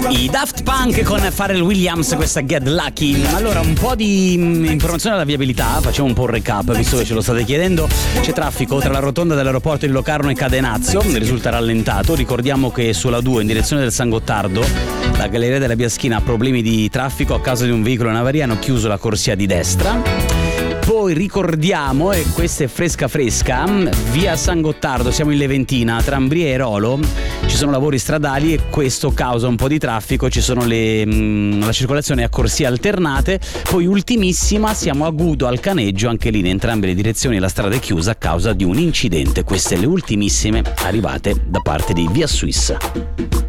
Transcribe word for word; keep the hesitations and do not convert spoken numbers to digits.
I Daft Punk con Pharrell Williams, questa Get Lucky. Allora, un po' di informazione alla viabilità, facciamo un po' un recap visto che ce lo state chiedendo. C'è traffico tra la rotonda dell'aeroporto di Locarno e Cadenazio, risulta rallentato. Ricordiamo che sulla due in direzione del San Gottardo la galleria della Biaschina ha problemi di traffico a causa di un veicolo in avaria, hanno chiuso la corsia di destra. Poi ricordiamo, e questa è fresca fresca, via San Gottardo, siamo in Leventina, tra Ambria e Rolo ci sono lavori stradali e questo causa un po' di traffico, ci sono le, mh, la circolazione a corsie alternate. Poi ultimissima, siamo a Gudo al Caneggio, anche lì in entrambe le direzioni la strada è chiusa a causa di un incidente. Queste le ultimissime arrivate da parte di Via Suisse.